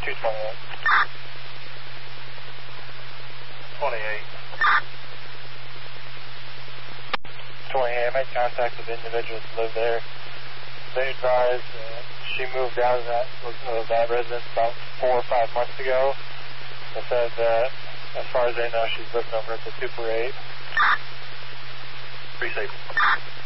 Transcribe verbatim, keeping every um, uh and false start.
two twenty-eight. twenty-eight. twenty-eight, I made contact with individuals who live there. They advised uh, she moved out of that, of that residence about four or five months ago. They said that as far as they know, she's living over at the Super eight. Pretty safe.